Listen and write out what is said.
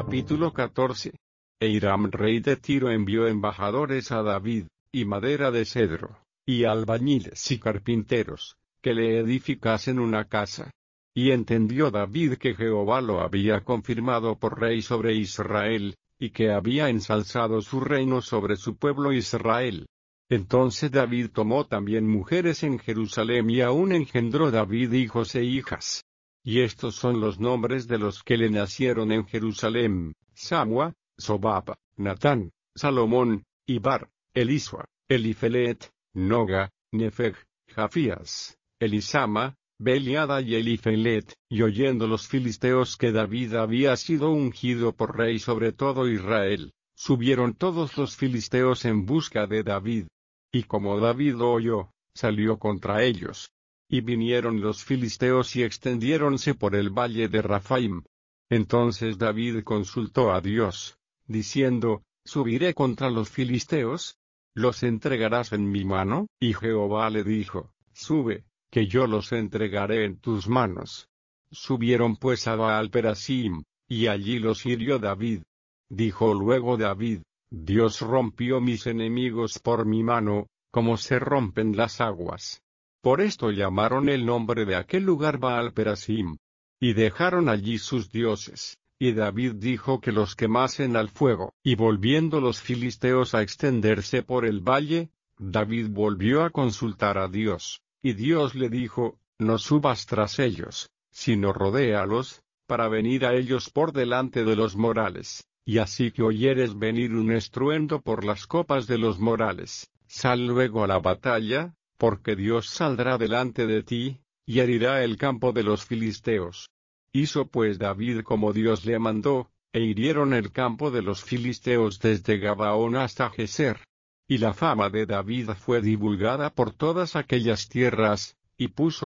Capítulo 14. Hiram rey de Tiro envió embajadores a David, y madera de cedro, y albañiles y carpinteros, que le edificasen una casa. Y entendió David que Jehová lo había confirmado por rey sobre Israel, y que había ensalzado su reino sobre su pueblo Israel. Entonces David tomó también mujeres en Jerusalén y aún engendró David hijos e hijas. Y estos son los nombres de los que le nacieron en Jerusalén: Samua, Sobab, Natán, Salomón, Ibar, Elisua, Elifelet, Noga, Nefeg, Jafías, Elisama, Beliada y Elifelet. Y oyendo los filisteos que David había sido ungido por rey sobre todo Israel, subieron todos los filisteos en busca de David. Y como David lo oyó, salió contra ellos. Y vinieron los filisteos y extendiéronse por el valle de Rafaim. Entonces David consultó a Dios, diciendo: ¿Subiré contra los filisteos? ¿Los entregarás en mi mano? Y Jehová le dijo: Sube, que yo los entregaré en tus manos. Subieron pues a Baal-perasim, y allí los hirió David. Dijo luego David: Dios rompió mis enemigos por mi mano, como se rompen las aguas. Por esto llamaron el nombre de aquel lugar Baal-perasim. Y dejaron allí sus dioses, y David dijo que los quemasen al fuego. Y volviendo los filisteos a extenderse por el valle, David volvió a consultar a Dios, y Dios le dijo: No subas tras ellos, sino rodéalos, para venir a ellos por delante de los morales. Y así que oyeres venir un estruendo por las copas de los morales, sal luego a la batalla, porque Dios saldrá delante de ti, y herirá el campo de los filisteos. Hizo pues David como Dios le mandó, e hirieron el campo de los filisteos desde Gabaón hasta Geser. Y la fama de David fue divulgada por todas aquellas tierras, y puso